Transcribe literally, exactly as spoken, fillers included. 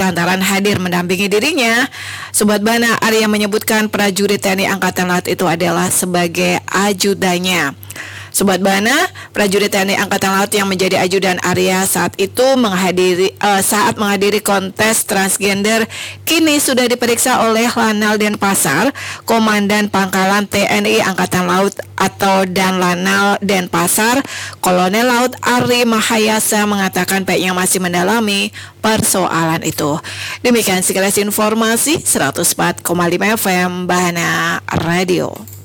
lantaran hadir mendampingi dirinya. Sobat Bana, Arya menyebutkan prajurit T N I Angkatan Laut itu adalah sebagai ajudannya. Sobat Bana, prajurit T N I Angkatan Laut yang menjadi ajudan Arya saat itu menghadiri uh, saat menghadiri kontes transgender kini sudah diperiksa oleh Lanal Denpasar, Komandan Pangkalan T N I Angkatan Laut atau Dan Lanal Denpasar, Kolonel Laut Ari Mahayasa mengatakan pihaknya masih mendalami persoalan itu. Demikian sekilas informasi seratus empat koma lima F M Bana Radio.